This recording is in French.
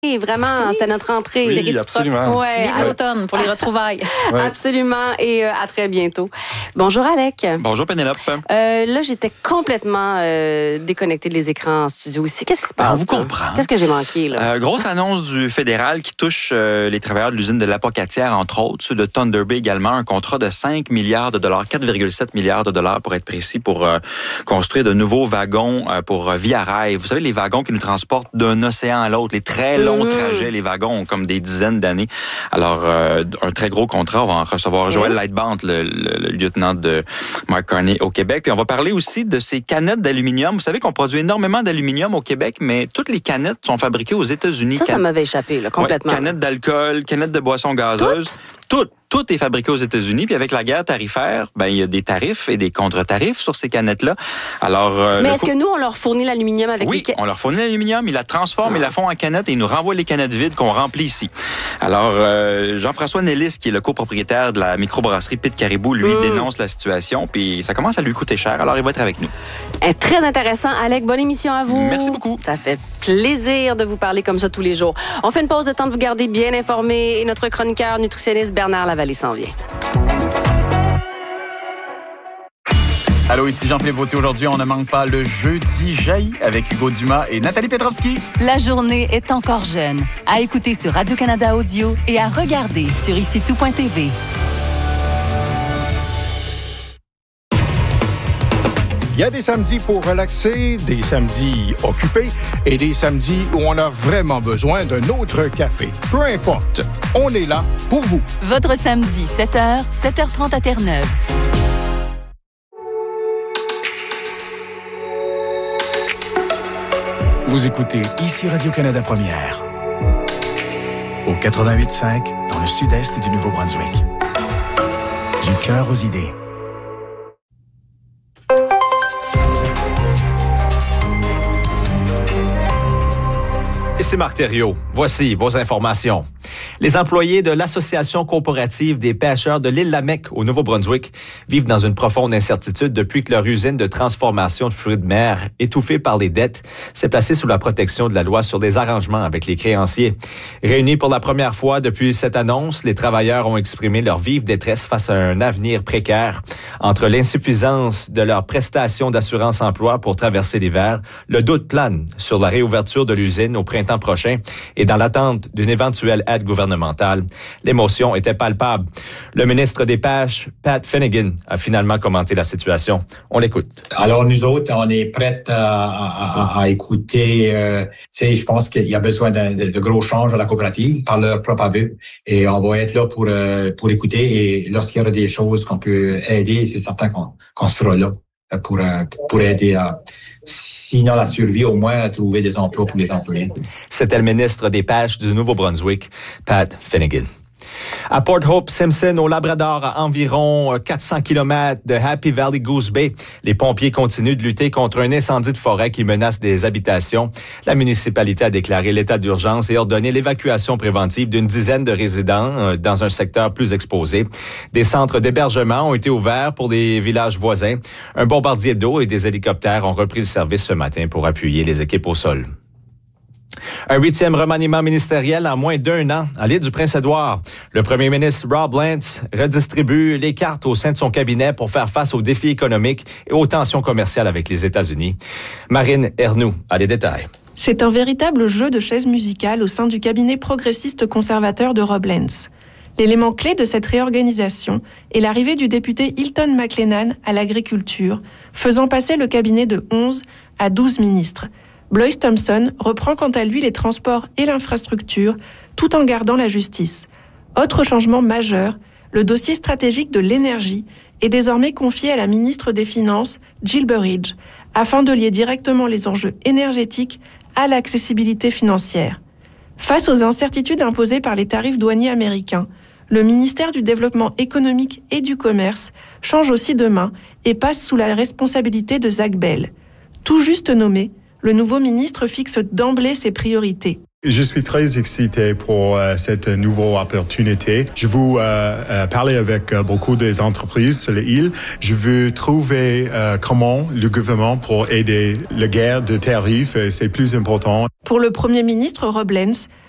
Vraiment, c'était notre entrée. Oui, absolument. Ouais, Vive l'automne pour les retrouvailles. Ouais. Absolument, et à très bientôt. Bonjour Alec. Bonjour Pénélope. Là, j'étais complètement déconnectée des écrans en studio ici. Qu'est-ce qui se passe? On vous comprend. Qu'est-ce que j'ai manqué, là? Grosse annonce du fédéral qui touche les travailleurs de l'usine de l'Apocatière, entre autres, ceux de Thunder Bay également, un contrat de 5 milliards de dollars, 4,7 milliards de dollars pour être précis, pour construire de nouveaux wagons pour Via Rail. Vous savez, les wagons qui nous transportent d'un océan à l'autre, les très longs trajets, les wagons ont comme des dizaines d'années. Alors, un très gros contrat. On va en recevoir Joël Lightband, le lieutenant de Mark Carney au Québec. Puis on va parler aussi de ces canettes d'aluminium. Vous savez qu'on produit énormément d'aluminium au Québec, mais toutes les canettes sont fabriquées aux États-Unis. Ça m'avait échappé, là, complètement. Ouais, canettes d'alcool, canettes de boissons gazeuses. Tout est fabriqué aux États-Unis. Puis avec la guerre tarifaire, il y a des tarifs et des contre-tarifs sur ces canettes-là. Alors, mais est-ce que nous, on leur fournit l'aluminium avec Oui, on leur fournit l'aluminium, ils la transforment, ils la font en canettes et ils nous renvoient les canettes vides qu'on remplit ici. Alors, Jean-François Nellis, qui est le copropriétaire de la microbrasserie Pit Caribou, lui dénonce la situation, puis ça commence à lui coûter cher. Alors, il va être avec nous. Très intéressant. Alec, bonne émission à vous. Merci beaucoup. Ça fait plaisir de vous parler comme ça tous les jours. On fait une pause de temps de vous garder bien informés et notre chroniqueur nutritionniste Bernard Lavallée s'en vient. Allô, ici Jean-Philippe Vautier. Aujourd'hui, on ne manque pas le Jeudi jaillit avec Hugo Dumas et Nathalie Petrovski. La journée est encore jeune. À écouter sur Radio-Canada Audio et à regarder sur ICITOUP.tv. Il y a des samedis pour relaxer, des samedis occupés et des samedis où on a vraiment besoin d'un autre café. Peu importe, on est là pour vous. Votre samedi, 7h, 7h30 à Terre-Neuve. Vous écoutez ici Radio-Canada Première. Au 88.5, dans le sud-est du Nouveau-Brunswick. Du cœur aux idées. Ici Marc Thériault. Voici vos informations. Les employés de l'Association coopérative des pêcheurs de l'île Lamec au Nouveau-Brunswick vivent dans une profonde incertitude depuis que leur usine de transformation de fruits de mer, étouffée par les dettes, s'est placée sous la protection de la loi sur des arrangements avec les créanciers. Réunis pour la première fois depuis cette annonce, les travailleurs ont exprimé leur vive détresse face à un avenir précaire. Entre l'insuffisance de leurs prestations d'assurance-emploi pour traverser l'hiver, le doute plane sur la réouverture de l'usine au printemps prochain et dans l'attente d'une éventuelle aide gouvernementale. L'émotion était palpable. Le ministre des Pêches, Pat Finnegan, a finalement commenté la situation. On l'écoute. Alors, nous autres, on est prêts à écouter. Je pense qu'il y a besoin de gros changes à la coopérative par leur propre aveu. Et on va être là pour écouter. Et lorsqu'il y aura des choses qu'on peut aider, c'est certain qu'on sera là pour aider à, sinon la survie, au moins à trouver des emplois pour les employés. C'était le ministre des Pêches du Nouveau-Brunswick, Pat Finnegan. À Port Hope Simpson, au Labrador, à environ 400 km de Happy Valley Goose Bay, les pompiers continuent de lutter contre un incendie de forêt qui menace des habitations. La municipalité a déclaré l'état d'urgence et ordonné l'évacuation préventive d'une dizaine de résidents dans un secteur plus exposé. Des centres d'hébergement ont été ouverts pour des villages voisins. Un bombardier d'eau et des hélicoptères ont repris le service ce matin pour appuyer les équipes au sol. Un 8e remaniement ministériel en moins d'un an à l'île du Prince-Édouard. Le premier ministre Rob Lance redistribue les cartes au sein de son cabinet pour faire face aux défis économiques et aux tensions commerciales avec les États-Unis. Marine Ernoux a les détails. C'est un véritable jeu de chaises musicales au sein du cabinet progressiste conservateur de Rob Lance. L'élément clé de cette réorganisation est l'arrivée du député Hilton McLennan à l'agriculture, faisant passer le cabinet de 11 à 12 ministres. Blois Thompson reprend quant à lui les transports et l'infrastructure, tout en gardant la justice. Autre changement majeur, le dossier stratégique de l'énergie est désormais confié à la ministre des Finances, Jill Burridge, afin de lier directement les enjeux énergétiques à l'accessibilité financière. Face aux incertitudes imposées par les tarifs douaniers américains, le ministère du Développement économique et du Commerce change aussi de main et passe sous la responsabilité de Zach Bell. Tout juste nommé, le nouveau ministre fixe d'emblée ses priorités. Je suis très excité pour cette nouvelle opportunité. Je veux parler avec beaucoup des entreprises sur l'île. Je veux trouver comment le gouvernement pour aider la guerre de tarifs. C'est plus important. Pour le Premier ministre Rob Lance,